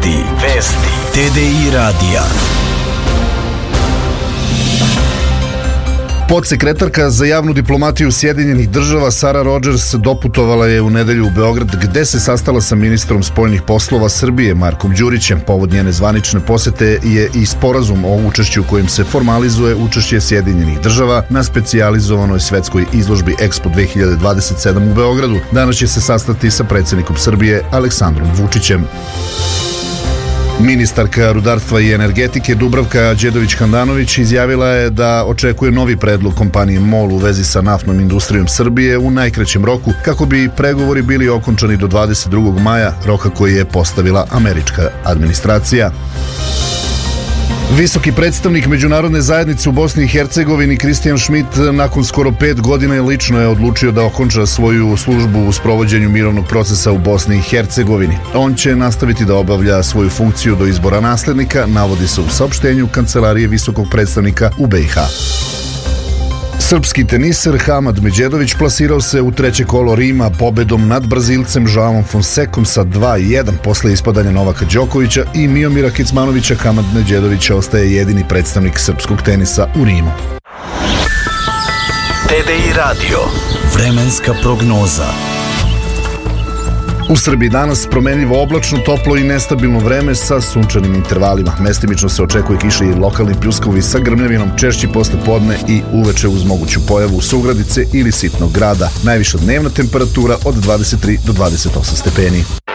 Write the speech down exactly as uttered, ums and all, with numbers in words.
Vesti. Vesti. T D I radija. Podsekretarka za javnu diplomatiju Sjedinjenih država Sara Rogers doputovala je u nedelju u Beograd, gde se sastala sa ministrom spoljnih poslova Srbije Markom Đurićem. Povod njene zvanične posete je i sporazum o učešću kojim se formalizuje učešće Sjedinjenih država na specijalizovanoj svetskoj izložbi Expo dve hiljade dvadeset sedam u Beogradu. Danas će se sastati sa predsjednikom Srbije Aleksandrom Vučićem. Ministarka rudarstva i energetike Dubravka Đedović-Handanović izjavila je da očekuje novi predlog kompanije MOL u vezi sa naftnom industrijom Srbije u najkraćem roku, kako bi pregovori bili okončani do dvadeset drugog maja, roka koji je postavila američka administracija. Visoki predstavnik međunarodne zajednice u Bosni i Hercegovini Kristijan Šmit nakon skoro pet godina lično je odlučio da okonča svoju službu u sprovođenju mirovnog procesa u Bosni i Hercegovini. On će nastaviti da obavlja svoju funkciju do izbora naslednika, navodi se u saopštenju Kancelarije visokog predstavnika u B i H. Srpski teniser Hamad Medjedović plasirao se u treće kolo Rima pobedom nad Brazilcem Joaom Fonsekom sa dva jedan. Posle ispadanja Novaka Đokovića i Miomira Kecmanovića, Hamad Medjedović ostaje jedini predstavnik srpskog tenisa u Rimu. T D I radio. Vremenska prognoza. U Srbiji danas promenljivo oblačno, toplo i nestabilno vreme sa sunčanim intervalima. Mestimično se očekuje kiša i lokalni pljuskovi sa grmljavinom, češći posle podne i uveče uz moguću pojavu sugradice ili sitnog grada. Najviša dnevna temperatura od dvadeset tri do dvadeset osam stepeni.